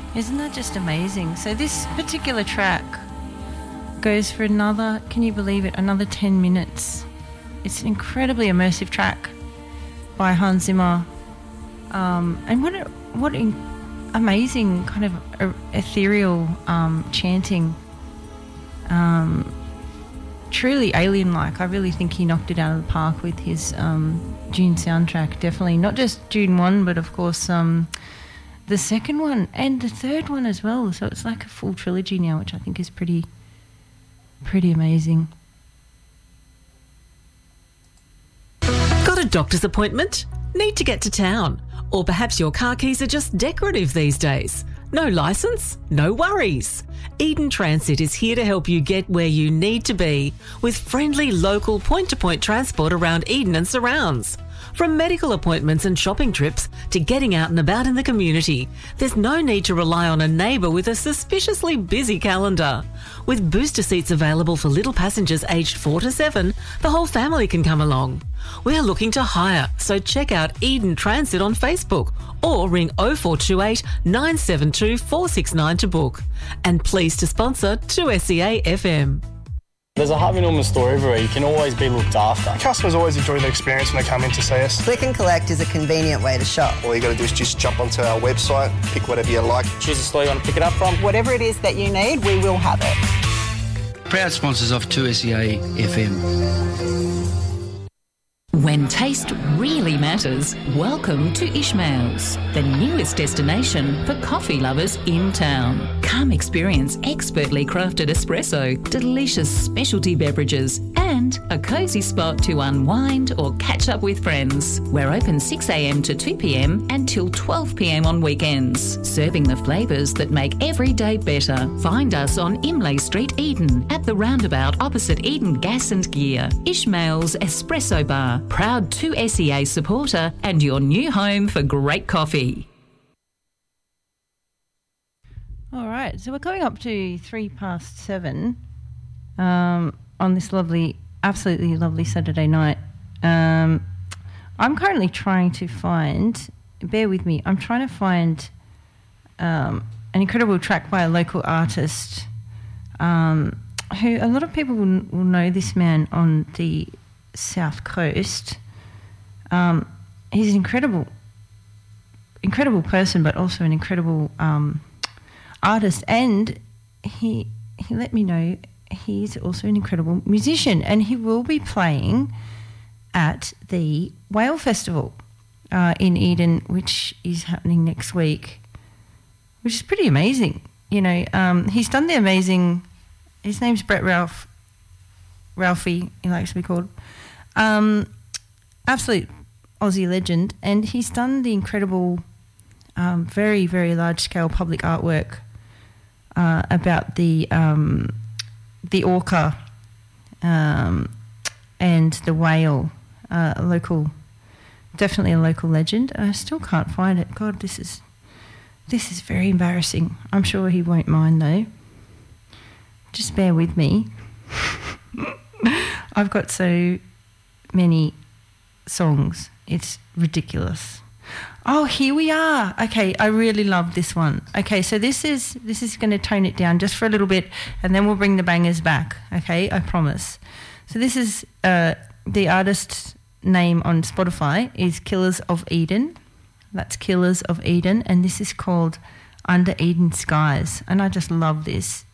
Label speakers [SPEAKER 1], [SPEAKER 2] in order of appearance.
[SPEAKER 1] Isn't that just amazing? So this particular track goes for another, can you believe it, another 10 minutes. It's an incredibly immersive track by Hans Zimmer. And what amazing kind of ethereal chanting. Truly alien-like. I really think he knocked it out of the park with his Dune soundtrack, definitely. Not just Dune 1, but of course the second one and the third one as well. So it's like a full trilogy now, which I think is pretty amazing.
[SPEAKER 2] Got a doctor's appointment? Need to get to town? Or perhaps your car keys are just decorative these days? No licence? No worries. Eden Transit is here to help you get where you need to be with friendly local point-to-point transport around Eden and surrounds. From medical appointments and shopping trips to getting out and about in the community, there's no need to rely on a neighbour with a suspiciously busy calendar. With booster seats available for little passengers aged 4 to 7, the whole family can come along. We're looking to hire, so check out Eden Transit on Facebook or ring 0428 972 469 to book. And please to sponsor 2SEA FM.
[SPEAKER 3] There's a Harvey Norman store everywhere. You can always be looked after.
[SPEAKER 4] Customers always enjoy the experience when they come in to see us.
[SPEAKER 5] Click and collect is a convenient way to shop.
[SPEAKER 6] All you got to do is just jump onto our website, pick whatever you like.
[SPEAKER 3] Choose the store you want to pick it up from.
[SPEAKER 5] Whatever it is that you need, we will have it.
[SPEAKER 7] Proud sponsors of 2SEA FM.
[SPEAKER 8] When taste really matters, welcome to Ishmael's, the newest destination for coffee lovers in town. Come experience expertly crafted espresso, delicious specialty beverages, and a cosy spot to unwind or catch up with friends. We're open 6 a.m. to 2 p.m. until 12 p.m. on weekends, serving the flavours that make every day better. Find us on Imlay Street, Eden, at the roundabout opposite Eden Gas and Gear. Ishmael's Espresso Bar, proud 2SEA supporter and your new home for great coffee.
[SPEAKER 1] All right, so we're going up to 7:03 on this absolutely lovely Saturday night. I'm currently trying to find, bear with me, I'm trying to find an incredible track by a local artist who a lot of people will know this man on the South Coast. He's an incredible person, but also an incredible artist, and he let me know he's also an incredible musician, and he will be playing at the Whale Festival in Eden, which is happening next week, which is pretty amazing. You know, he's done the amazing, his name's Brett Ralphie, he likes to be called, absolute Aussie legend, and he's done the incredible very, very large-scale public artwork about the orca and the whale, definitely a local legend. I still can't find it. God, this is very embarrassing. I'm sure he won't mind though. Just bear with me. I've got so many songs. It's ridiculous. Oh, here we are. Okay, I really love this one. Okay, so this is going to tone it down just for a little bit, and then we'll bring the bangers back. Okay, I promise. So this is the artist's name on Spotify is Killers of Eden. That's Killers of Eden, and this is called Under Eden Skies, and I just love this.